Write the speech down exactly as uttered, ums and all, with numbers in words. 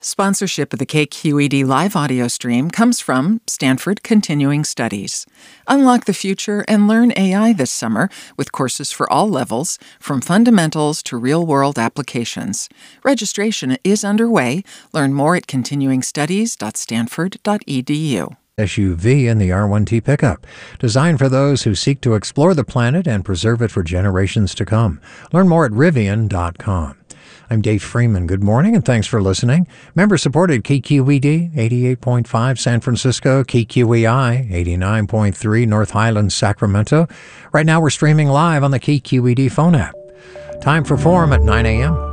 Sponsorship of the K Q E D live audio stream comes from Stanford Continuing Studies. Unlock the future and learn A I this summer with courses for all levels, from fundamentals to real-world applications. Registration is underway. Learn more at continuing studies dot stanford dot e d u. S U V in the R one T pickup, designed for those who seek to explore the planet and preserve it for generations to come. Learn more at rivian dot com. I'm Dave Freeman. Good morning and thanks for listening. Member-supported K Q E D eighty-eight point five San Francisco, K Q E I eighty-nine point three North Highlands, Sacramento. Right now we're streaming live on the K Q E D phone app. Time for Forum at nine a.m.